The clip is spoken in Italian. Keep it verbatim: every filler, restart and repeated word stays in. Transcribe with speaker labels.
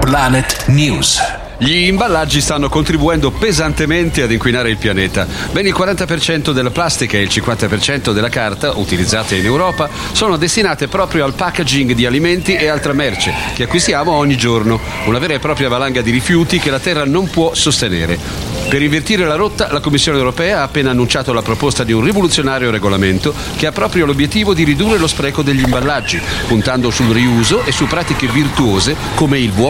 Speaker 1: Planet News.
Speaker 2: Gli imballaggi stanno contribuendo pesantemente ad inquinare il pianeta. Ben il quaranta per cento della plastica e il cinquanta per cento della carta utilizzate in Europa sono destinate proprio al packaging di alimenti e altra merce che acquistiamo ogni giorno. Una vera e propria valanga di rifiuti che la Terra non può sostenere. Per invertire la rotta, la Commissione europea ha appena annunciato la proposta di un rivoluzionario regolamento che ha proprio l'obiettivo di ridurre lo spreco degli imballaggi, puntando sul riuso e su pratiche virtuose come il vuoto